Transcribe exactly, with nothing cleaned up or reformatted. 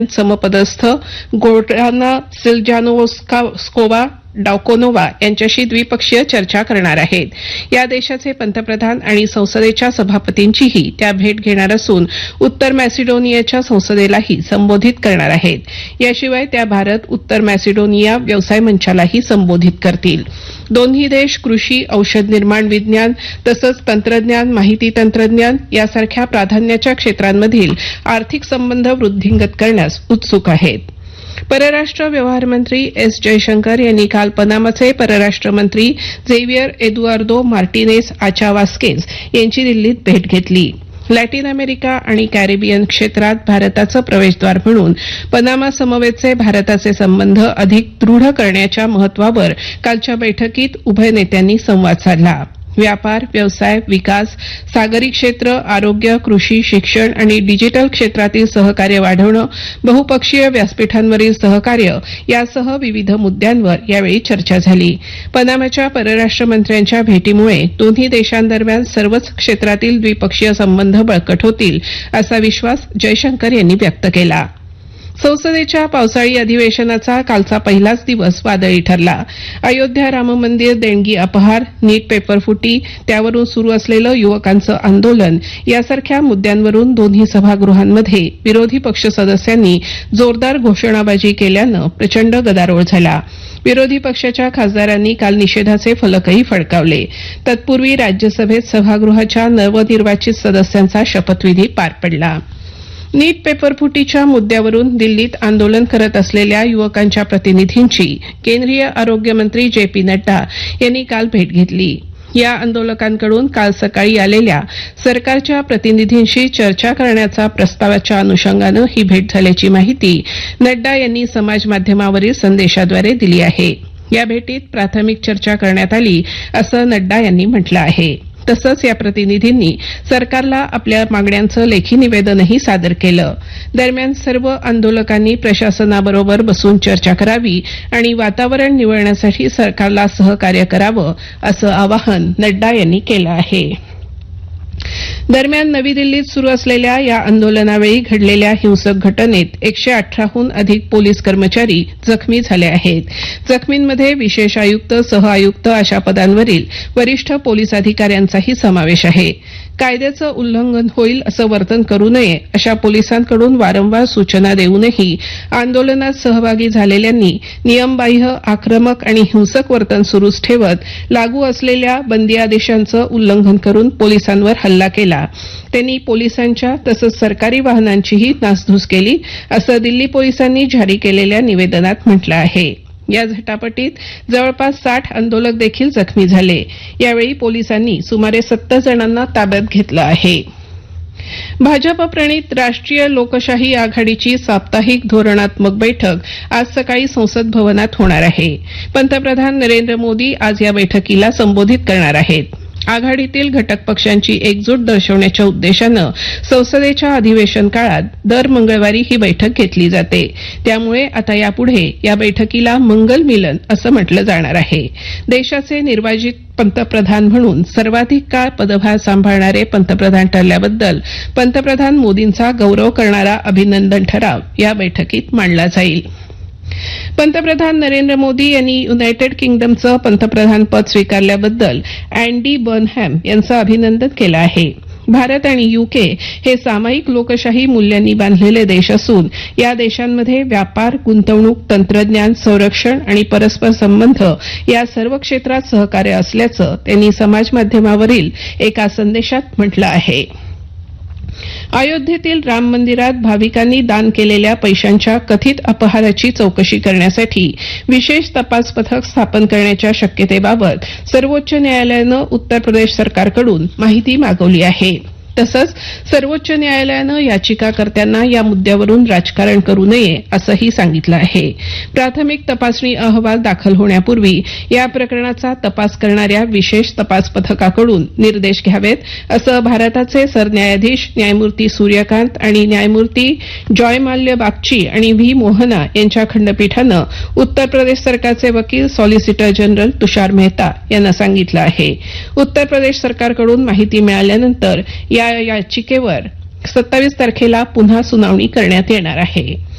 समपदस्थ गोर्डाना सिल्जानोव्स्कावा डाकोनोवा यांच्याशी द्विपक्षीय चर्चा करणार आहेत। या देशाचे पंतप्रधान आणि संसदेच्या सभापतींचीही त्या भेट घेणार असून उत्तर मॅसिडोनियाच्या संसदेलाही संबोधित करणार आहेत। याशिवाय त्या भारत उत्तर मॅसिडोनिया व्यवसाय मंचालाही संबोधित करतील। दोन्ही देश कृषी, औषध निर्माण विज्ञान तसंच तंत्रज्ञान, माहिती तंत्रज्ञान यासारख्या प्राधान्याच्या क्षेत्रांमधील आर्थिक संबंध वृद्धिंगत करण्यास उत्सुक आहेत। परराष्ट्र व्यवहार मंत्री एस जयशंकर यांनी काल पनामाचे परराष्ट्र मंत्री झेवियर एदुआर्दो मार्टिनेज आचावास्केज यांची दिल्लीत भेट घेतली। लॅटिन अमेरिका आणि कॅरिबियन क्षेत्रात भारताचं प्रवेशद्वार म्हणून पनामा समवेतचे भारताचे संबंध अधिक दृढ करण्याच्या महत्वावर कालच्या बैठकीत उभय नेत्यांनी संवाद साधला। व्यापार, व्यवसाय, विकास, सागरी क्षेत्र, आरोग्य, कृषी, शिक्षण आणि डिजिटल क्षेत्रातील सहकार्य वाढवणं, बहुपक्षीय व्यासपीठांवरील सहकार्य यासह विविध मुद्द्यांवर यावेळी चर्चा झाली। पनामाच्या परराष्ट्र मंत्र्यांच्या भेटीमुळे दोन्ही देशांदरम्यान सर्वच क्षेत्रातील द्विपक्षीय संबंध बळकट होतील असा विश्वास जयशंकर यांनी व्यक्त केला। संसदेच्या पावसाळी अधिवेशनाचा कालचा पहिलाच दिवस वादळी ठरला। अयोध्या राम मंदिर देणगी अपहार, नीट पेपर फुटी, त्यावरून सुरू असलेलं युवकांचं आंदोलन यासारख्या मुद्द्यांवरून दोन्ही सभागृहांमध्ये विरोधी पक्ष सदस्यांनी जोरदार घोषणाबाजी केल्यानं प्रचंड गदारोळ झाला। विरोधी पक्षाच्या खासदारांनी काल निषेधाचे फलकही फडकावले। तत्पूर्वी राज्यसभेत सभागृहाच्या नवनिर्वाचित सदस्यांचा शपथविधी पार पडला। नीट पेपरफुटीच्या मुद्द्यावरून दिल्लीत आंदोलन करत असलेल्या युवकांच्या प्रतिनिधींची केंद्रीय आरोग्य मंत्री जे पी नड्डा यांनी काल भेट घेतली। या आंदोलकांकडून काल सकाळी आलेल्या सरकारच्या प्रतिनिधींशी चर्चा करण्याच्या प्रस्तावाच्या अनुषंगानं ही भेट झाल्याची माहिती नड्डा यांनी समाज माध्यमावरील संदेशाद्वारे दिली आहे। या भेटीत प्राथमिक चर्चा करण्यात आली असं नड्डा यांनी म्हटलं आहे। तसंच या प्रतिनिधींनी सरकारला आपल्या मागण्यांचं लेखी निवेदनही सादर केलं। दरम्यान सर्व आंदोलकांनी प्रशासनाबरोबर बसून चर्चा करावी आणि वातावरण निवळण्यासाठी सरकारला सहकार्य करावं असं आवाहन नड्डा यांनी केलं आहे। दरम्यान नवी दिल्लीत सुरू असलेल्या या आंदोलनावेळी घडलेल्या हिंसक घटनेत एकशे अठराहून अधिक पोलीस कर्मचारी जखमी झाले आहेत। जखमींमध्ये विशेष आयुक्त, सहआयुक्त अशा पदांवरील वरिष्ठ पोलीस अधिकाऱ्यांचाही समावेश आहे। कायद्याचं उल्लंघन होईल असं वर्तन करू नये अशा पोलिसांकडून वारंवार सूचना देऊनही आंदोलनात सहभागी झालेल्यांनी नियमबाह्य, आक्रमक आणि हिंसक वर्तन सुरूच ठेवत लागू असलेल्या बंदी आदेशांचं उल्लंघन करून पोलिसांवर हल्ला केला। त्यांनी पोलिसांच्या तसंच सरकारी वाहनांचीही नासधूस केली असं दिल्ली पोलिसांनी जारी केलेल्या निवेदनात म्हटलं आहे। या झटापटीत जवळपास साठ आंदोलक देखील जखमी झाले। यावेळी पोलिसांनी सुमारे सत्तर जणांना ताब्यात घेतलं आहे। भाजप प्रणित राष्ट्रीय लोकशाही आघाडीची साप्ताहिक धोरणात्मक बैठक आज सकाळी संसद भवनात होणार आहे। पंतप्रधान नरेंद्र मोदी आज या बैठकीला संबोधित करणार आहेत। आघाडीतील घटक पक्षांची एकजूट दर्शवण्याच्या उद्देशानं संसदेच्या अधिवेशन काळात दर मंगळवारी ही बैठक घेतली जाते। त्यामुळे आता यापुढे या बैठकीला मंगल मिलन असं म्हटलं जाणार आहे। देशाचे निर्वाचित पंतप्रधान म्हणून सर्वाधिक काळ पदभार सांभाळणारे पंतप्रधान ठरल्याबद्दल पंतप्रधान मोदींचा गौरव करणारा अभिनंदन ठराव या बैठकीत मांडला जाईल। पंतप्रधान नरेंद्र मोदी यांनी युनायटेड किंगडमचं पंतप्रधान पद स्वीकारल्याबद्दल अँडी बर्नहॅम यांचं अभिनंदन केलं आहे। भारत आणि युके हे सामायिक लोकशाही मूल्यांनी बांधलेले देश असून या देशांमध्ये व्यापार, गुंतवणूक, तंत्रज्ञान, संरक्षण आणि परस्पर संबंध या सर्व क्षेत्रात सहकार्य असल्याचं त्यांनी समाज माध्यमावरील एका संदेशात म्हटलं आहे। अयोध्येतील राम मंदिरात भाविकांनी दान केलेल्या पैशांच्या कथित अपहाराची चौकशी करण्यासाठी विशेष तपास पथक स्थापन करण्याच्या शक्यतेबाबत सर्वोच्च न्यायालयानं उत्तर प्रदेश सरकारकडून माहिती मागवली आहे। तसंच सर्वोच्च न्यायालयानं याचिकाकर्त्यांना या मुद्द्यावरून राजकारण करू नये असंही सांगितलं आहे। प्राथमिक तपासणी अहवाल दाखल होण्यापूर्वी या प्रकरणाचा तपास करणाऱ्या विशेष तपास पथकाकडून निर्देश घ्यावेत असं भारताचे सरन्यायाधीश न्यायमूर्ती सूर्यकांत आणि न्यायमूर्ती जॉयमाल्य बागची आणि व्ही मोहना यांच्या खंडपीठानं उत्तर प्रदेश सरकारचे वकील सॉलिसिटर जनरल तुषार मेहता यांना सांगितलं आहे। उत्तर प्रदेश सरकारकडून माहिती मिळाल्यानंतर या याचिकेवर सत्तावीस तारखेला पुन्हा सुनावणी करण्यात येणार आहे।